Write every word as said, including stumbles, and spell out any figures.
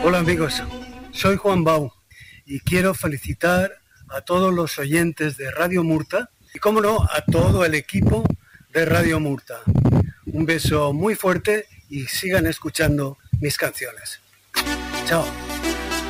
Hola amigos, soy Juan Bau y quiero felicitar a todos los oyentes de Radio Murta y, cómo no, a todo el equipo de Radio Murta. Un beso muy fuerte y sigan escuchando mis canciones. Chao.